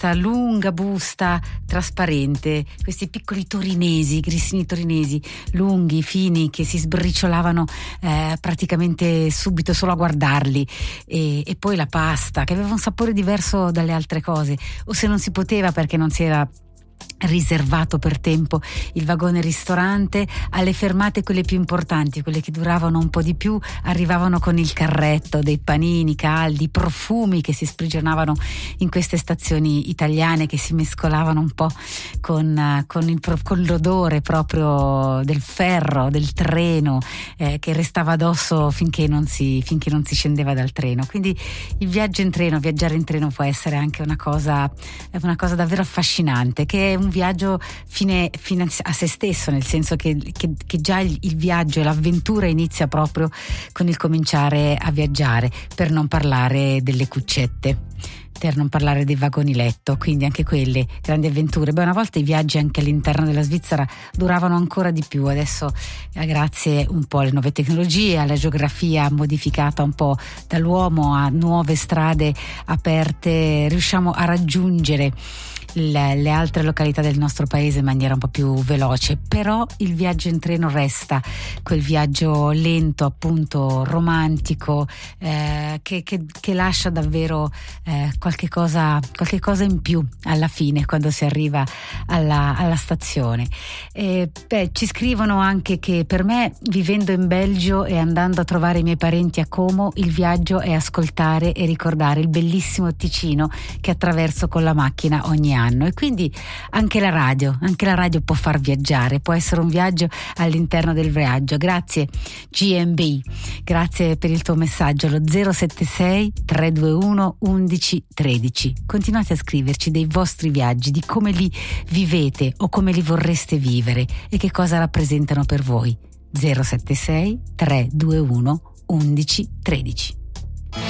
questa lunga busta trasparente, questi piccoli torinesi, grissini torinesi, lunghi, fini, che si sbriciolavano praticamente subito solo a guardarli, e poi la pasta che aveva un sapore diverso dalle altre cose, o se non si poteva perché non si era riservato per tempo il vagone ristorante, alle fermate quelle più importanti, quelle che duravano un po' di più, arrivavano con il carretto dei panini caldi, profumi che si sprigionavano in queste stazioni italiane, che si mescolavano un po' con l'odore proprio del ferro, del treno, che restava addosso finché non si scendeva dal treno. Quindi il viaggio in treno, viaggiare in treno può essere anche una cosa davvero affascinante, che è un viaggio fine a se stesso, nel senso che già il viaggio e l'avventura inizia proprio con il cominciare a viaggiare, per non parlare delle cuccette, per non parlare dei vagoni letto, quindi anche quelle grandi avventure. Una volta i viaggi anche all'interno della Svizzera duravano ancora di più, adesso grazie un po' alle nuove tecnologie, alla geografia modificata un po' dall'uomo, a nuove strade aperte, riusciamo a raggiungere le altre località del nostro paese in maniera un po' più veloce, però il viaggio in treno resta quel viaggio lento, appunto romantico, che lascia davvero qualche cosa in più alla fine, quando si arriva alla stazione. Ci scrivono anche che per me, vivendo in Belgio e andando a trovare i miei parenti a Como, il viaggio è ascoltare e ricordare il bellissimo Ticino che attraverso con la macchina ogni anno. E quindi anche la radio può far viaggiare, può essere un viaggio all'interno del viaggio. Grazie GMB, grazie per il tuo messaggio allo 076 321 11 13. Continuate a scriverci dei vostri viaggi, di come li vivete o come li vorreste vivere e che cosa rappresentano per voi. 076 321 11 13.